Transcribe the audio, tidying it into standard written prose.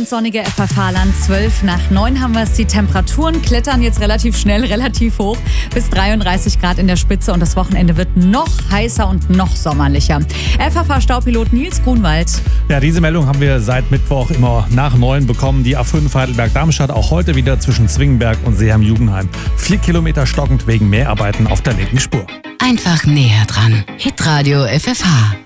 ins sonnige FFH-Land. 8:12 haben wir es. Die Temperaturen klettern jetzt relativ schnell, relativ hoch. Bis 33 Grad in der Spitze. Und das Wochenende wird noch heißer und noch sommerlicher. FFH-Staupilot Nils Grunwald. Ja, diese Meldung haben wir seit Mittwoch immer nach 9 bekommen. Die A5 Heidelberg-Darmstadt auch heute wieder zwischen Zwingenberg und Seeheim-Jugendheim. 4 Kilometer stockend wegen Mehrarbeiten auf der linken Spur. Einfach näher dran. Hitradio FFH.